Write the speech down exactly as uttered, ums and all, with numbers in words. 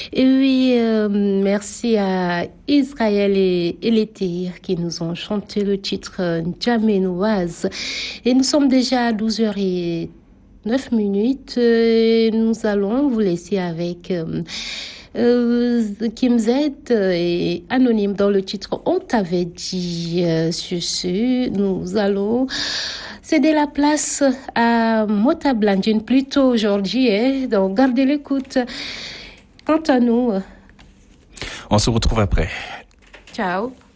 Et oui, euh, merci à Israël et Eletir qui nous ont chanté le titre N'Djamenoise. Et nous sommes déjà à douze heures neuf minutes. Et nous allons vous laisser avec euh, euh, Kim Z et Anonyme dans le titre On t'avait dit. Euh, sur ce, nous allons céder la place à Mota Blandine plutôt aujourd'hui. Hein, donc gardez l'écoute. Quant à nous, on se retrouve après. Ciao.